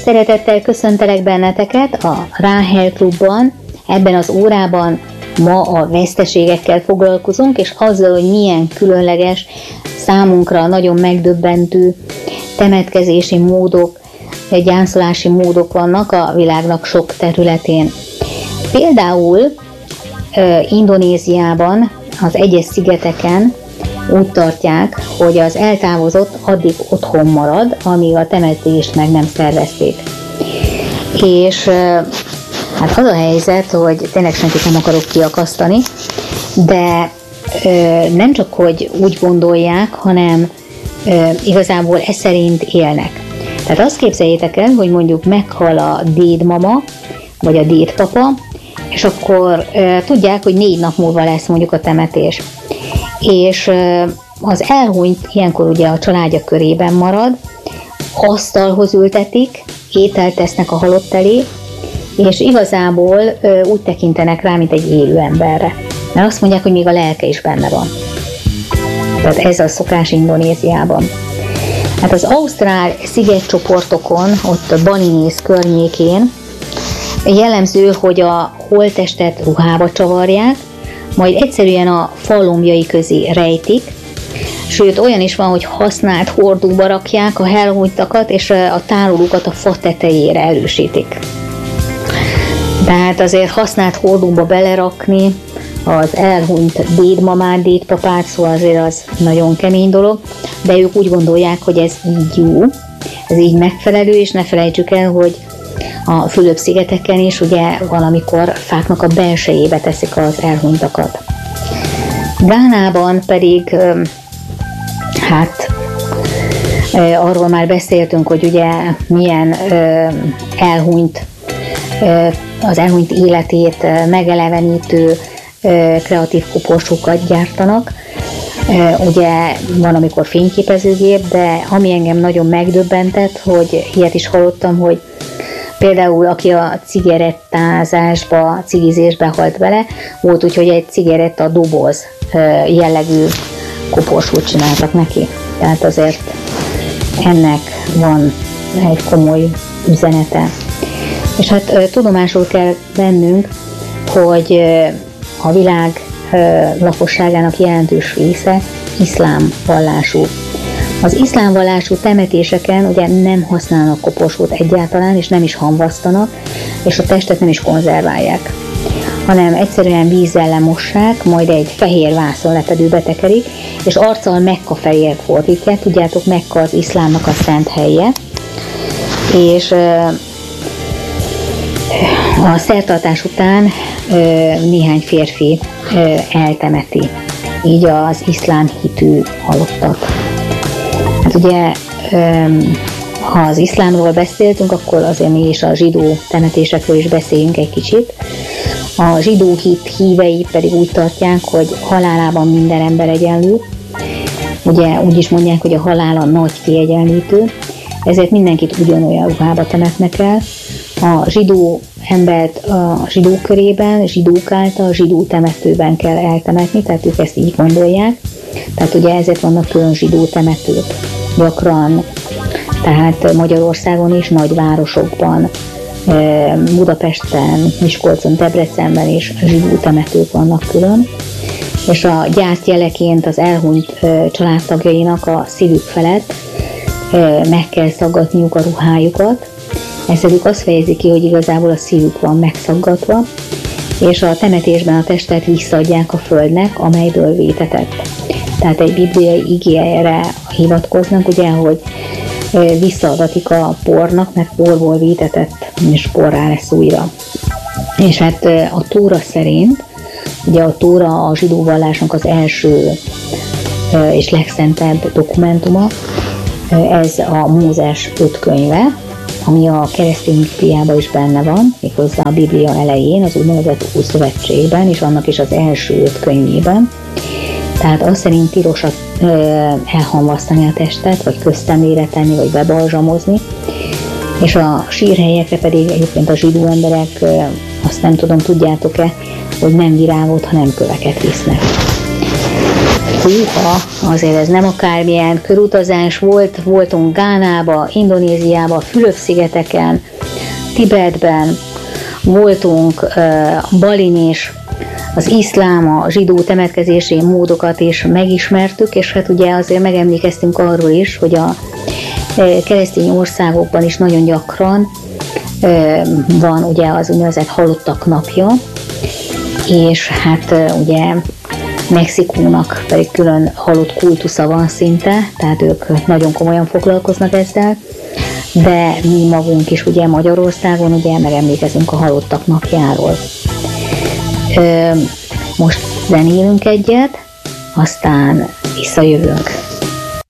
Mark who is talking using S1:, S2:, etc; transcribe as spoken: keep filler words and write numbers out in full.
S1: Szeretettel köszöntelek benneteket a Ráhel Klubban. Ebben az órában ma a veszteségekkel foglalkozunk, és azzal, hogy milyen különleges, számunkra nagyon megdöbbentő temetkezési módok, gyászolási módok vannak a világnak sok területén. Például Indonéziában, az egyes szigeteken úgy tartják, hogy az eltávozott addig otthon marad, amíg a temetést meg nem szervezték. És hát az a helyzet, hogy tényleg senkit nem akarok kiakasztani, de nem csak, hogy úgy gondolják, hanem igazából ez szerint élnek. Tehát azt képzeljétek el, hogy mondjuk meghal a dédmama, vagy a dédpapa, és akkor e, tudják, hogy négy nap múlva lesz mondjuk a temetés. És e, az elhunyt ilyenkor ugye a családja körében marad, asztalhoz ültetik, ételt tesznek a halott elé, és igazából e, úgy tekintenek rá, mint egy élő emberre. Mert azt mondják, hogy még a lelke is benne van. Tehát ez a szokás Indonéziában. Hát az ausztrál szigetcsoportokon, ott a Balinész környékén jellemző, hogy a holttestet ruhába csavarják, majd egyszerűen a fallombjai közé rejtik, sőt olyan is van, hogy használt hordóba rakják a elhunytakat, és a tárolókat a fa tetejére erősítik. Tehát azért használt hordóba belerakni az elhunyt dédmamát, dédpapát, szóval azért az nagyon kemény dolog, de ők úgy gondolják, hogy ez így jó, ez így megfelelő, és ne felejtsük el, hogy a Fülöp-szigeteken is ugye valamikor fáknak a belsejébe teszik az elhunytakat. Gánában pedig, hát arról már beszéltünk, hogy ugye milyen elhunyt, az elhunyt életét megelevenítő kreatív koporsókat gyártanak. Ugye van, amikor fényképezőgép, de ami engem nagyon megdöbbentett, hogy ilyet is hallottam, hogy például aki a cigarettázásba, cigizésbe halt bele, volt úgy, hogy egy cigaretta doboz jellegű koporsót csináltak neki. Tehát azért ennek van egy komoly üzenete. És hát tudomásul kell vennünk, hogy a világ lakosságának jelentős része iszlám vallású. Az iszlám vallású temetéseken ugye nem használnak koporsót egyáltalán, és nem is hamvasztanak, és a testet nem is konzerválják, hanem egyszerűen vízzel lemossák, majd egy fehér vászonletedőbe tekerik, és arccal Mekka felé fordítják. Tudjátok, Mekka az iszlámnak a szent helye, és a szertartás után néhány férfi eltemeti így az iszlám hitű halottat. Hát ugye, ha az iszlámról beszéltünk, akkor azért mi is a zsidó temetésekről is beszéljünk egy kicsit. A zsidó hit hívei pedig úgy tartják, hogy halálában minden ember egyenlő. Ugye úgy is mondják, hogy a halál a nagy kiegyenlítő, ezért mindenkit ugyanolyan ruhába temetnek el. A zsidó embert a zsidó körében, zsidók által, zsidó temetőben kell eltemetni, tehát ők ezt így gondolják. Tehát ugye ezért vannak külön zsidó temetők. Gyakran, tehát Magyarországon is, nagyvárosokban, Budapesten, Miskolcon, Debrecenben is zsidó temetők vannak külön. És a gyász jeleként az elhunyt családtagjainak a szívük felett meg kell szaggatniuk a ruhájukat. Ezzel ők azt fejezi ki, hogy igazából a szívük van megszaggatva, és a temetésben a testet visszaadják a földnek, amelyből vétetett. Tehát egy bibliai igére hivatkoznak, ugye, hogy visszaadatik a pornak, mert porból vétetett, és porrá lesz újra. És hát a Tóra szerint, ugye a Tóra a zsidó vallásnak az első és legszentebb dokumentuma, ez a Mózes öt könyve, ami a keresztény Bibliában is benne van, méghozzá a Biblia elején, az úgynevezett Ószövetségben, és annak is az első öt könyvében. Tehát azt szerint tilos elhamvasztani a testet, vagy köztemlére tenni, vagy bebalzsamozni, és a sírhelyekre pedig egyébként a zsidó emberek, azt nem tudom, tudjátok-e, hogy nem virágot, hanem köveket visznek. Húha, azért ez nem akármilyen körutazás volt, voltunk Gánába, Indonéziába, Fülöp-szigeteken, Tibetben, voltunk uh, Balin is, az iszlám, a zsidó temetkezési módokat is megismertük, és hát ugye azért megemlékeztünk arról is, hogy a keresztény országokban is nagyon gyakran van ugye az úgynevezett halottak napja, és hát ugye Mexikónak pedig külön halott kultusza van szinte, tehát ők nagyon komolyan foglalkoznak ezzel, de mi magunk is ugye Magyarországon ugye megemlékezünk a halottak napjáról. Most zenélünk egyet, aztán visszajövünk.